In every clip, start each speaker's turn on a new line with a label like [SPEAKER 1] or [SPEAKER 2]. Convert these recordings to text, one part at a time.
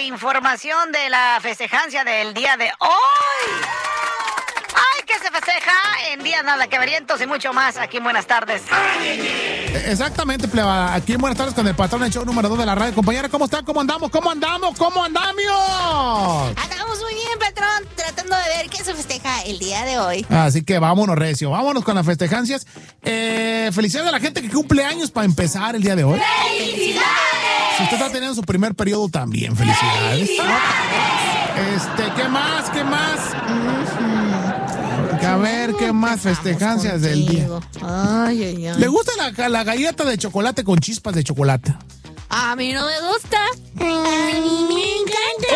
[SPEAKER 1] información de la festejancia del día de hoy. ¡Ay, que se festeja en días nada que varientos y mucho más! Aquí en Buenas Tardes.
[SPEAKER 2] Exactamente, plebada. Aquí en Buenas Tardes con el patrón del show número 2 de la radio. Compañera, ¿cómo están? ¿Cómo andamos? ¿Cómo andamos? ¿Cómo andamos?
[SPEAKER 3] Andamos muy bien, patrón, tratando de ver qué se festeja el día de hoy.
[SPEAKER 2] Así que vámonos, recio. Vámonos con las festejancias. Felicidades a la gente que cumple años para empezar el día de hoy.
[SPEAKER 3] ¡Felicidades!
[SPEAKER 2] Si usted está teniendo su primer periodo también, felicidades. ¿Qué más? ¿Qué más? A ver, ¿qué más festejancias del día?
[SPEAKER 3] Ay, ay, ay.
[SPEAKER 2] ¿Le gusta la galleta de chocolate con chispas de chocolate?
[SPEAKER 3] A mí no me gusta. A mí me encanta.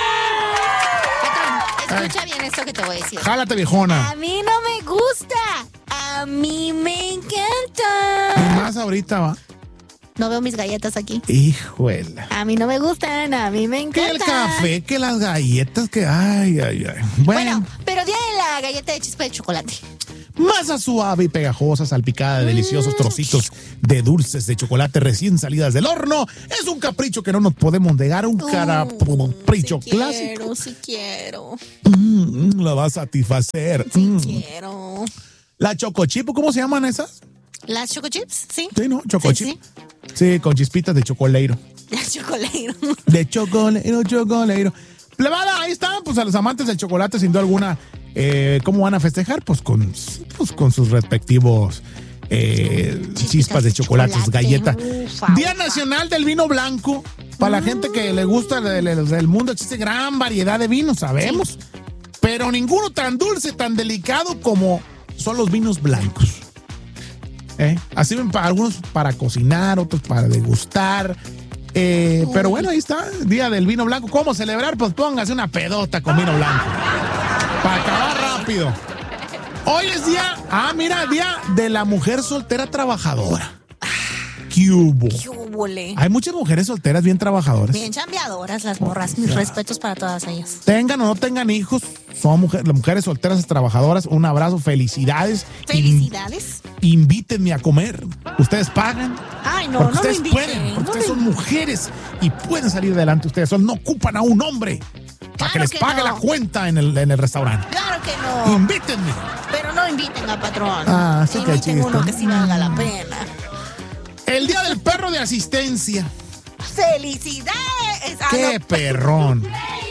[SPEAKER 3] Patrón, escucha bien esto que te voy a decir.
[SPEAKER 2] Jálate, viejona.
[SPEAKER 3] A mí no me gusta. A mí me encanta.
[SPEAKER 2] Y más ahorita, va.
[SPEAKER 3] No veo mis galletas aquí.
[SPEAKER 2] Híjole.
[SPEAKER 3] A mí no me gustan, a mí me
[SPEAKER 2] Que
[SPEAKER 3] encantan.
[SPEAKER 2] el café, que las galletas, que ay, ay, ay.
[SPEAKER 3] Bueno, pero día de la galleta de chispa de chocolate.
[SPEAKER 2] Masa suave y pegajosa, salpicada de deliciosos trocitos de dulces de chocolate recién salidas del horno. Es un capricho que no nos podemos negar, un capricho clásico.
[SPEAKER 3] Sí quiero.
[SPEAKER 2] La va a satisfacer.
[SPEAKER 3] Sí quiero.
[SPEAKER 2] La chocochip, ¿cómo se llaman esas?
[SPEAKER 3] ¿Las choco chips? Sí.
[SPEAKER 2] Sí, ¿no? Chocochip.
[SPEAKER 3] Sí.
[SPEAKER 2] Sí, con chispitas de chocoleiro.
[SPEAKER 3] Las chocoleiro.
[SPEAKER 2] De chocoleiro. Plebada, ahí están, pues a los amantes del chocolate, sin duda alguna. ¿Cómo van a festejar? Pues con sus respectivos chispas de chocolates, galletas. Día Nacional del Vino Blanco. Para la gente que le gusta del mundo, existe gran variedad de vinos, sabemos. Sí. Pero ninguno tan dulce, tan delicado como son los vinos blancos. Así ven para algunos para cocinar, otros para degustar. Pero bueno, ahí está, Día del Vino Blanco. ¿Cómo celebrar? Pues póngase una pedota con vino blanco. Para acabar rápido. Hoy es día de la mujer soltera trabajadora. ¿Qué hubo?
[SPEAKER 3] ¿Qué hubole?
[SPEAKER 2] Hay muchas mujeres solteras bien trabajadoras.
[SPEAKER 3] Bien chambeadoras las morras. Mis respetos para todas ellas.
[SPEAKER 2] Tengan o no tengan hijos, son las mujeres solteras trabajadoras. Un abrazo, felicidades.
[SPEAKER 3] Felicidades.
[SPEAKER 2] Invítenme a comer. Ustedes pagan.
[SPEAKER 3] Ay, no,
[SPEAKER 2] porque
[SPEAKER 3] no
[SPEAKER 2] ustedes
[SPEAKER 3] me inviten.
[SPEAKER 2] pueden. Porque ustedes son mujeres y pueden salir adelante. Ustedes no ocupan a un hombre para que les pague la cuenta en el restaurante.
[SPEAKER 3] Claro que no.
[SPEAKER 2] Invítenme.
[SPEAKER 3] Pero no inviten a patrón.
[SPEAKER 2] Sí que
[SPEAKER 3] inviten uno que sí valga la pena.
[SPEAKER 2] El Día del Perro de Asistencia.
[SPEAKER 3] ¡Felicidades!
[SPEAKER 2] ¡Qué perrón!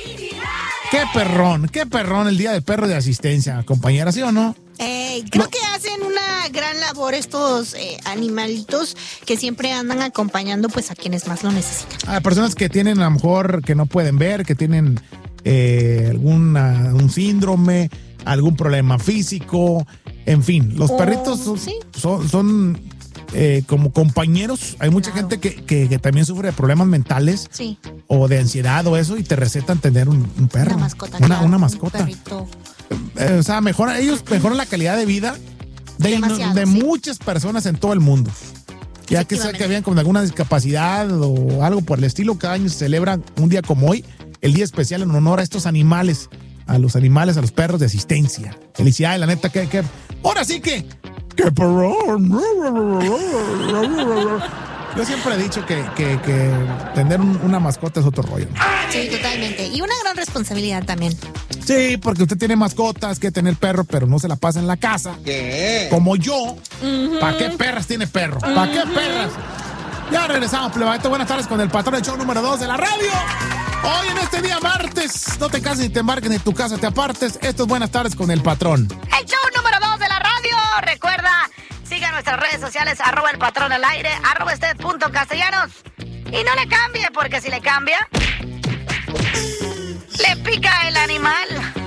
[SPEAKER 2] ¡Qué perrón el Día del Perro de Asistencia, compañera! ¿Sí o no?
[SPEAKER 3] Creo que hacen una gran labor estos animalitos que siempre andan acompañando pues a quienes más lo necesitan.
[SPEAKER 2] A personas que tienen a lo mejor que no pueden ver, que tienen un síndrome, algún problema físico, en fin, los perritos son como compañeros. Hay mucha gente que también sufre de problemas mentales o de ansiedad o eso y te recetan tener un perro.
[SPEAKER 3] Una mascota.
[SPEAKER 2] Una mascota.
[SPEAKER 3] Un perrito.
[SPEAKER 2] O sea, ellos mejoran la calidad de vida de muchas personas en todo el mundo. Ya que sea que habían con alguna discapacidad o algo por el estilo, cada año se celebra un día como hoy, el día especial en honor a estos animales, a los perros de asistencia. Felicidades, la neta, que ahora sí que ¡qué perrón! Yo siempre he dicho que tener una mascota es otro rollo, ¿no?
[SPEAKER 3] Sí, totalmente. Y una gran responsabilidad también.
[SPEAKER 2] Sí, porque usted tiene mascotas, que tener perro, pero no se la pasa en la casa.
[SPEAKER 4] ¿Qué?
[SPEAKER 2] Como yo. ¿Para qué perras tiene perro? ¿Para qué perras? Ya regresamos, plebadito. Buenas tardes con el patrón del show número 2 de la radio. Hoy en este día martes, no te cases ni te embarques ni tu casa te apartes. Esto es Buenas tardes con el patrón.
[SPEAKER 1] El show número 2 de la radio. Recuerda, siga nuestras redes sociales, @elpatrón_al_aire, @usted.castellanos. Y no le cambie, porque si le cambia, le pica el animal.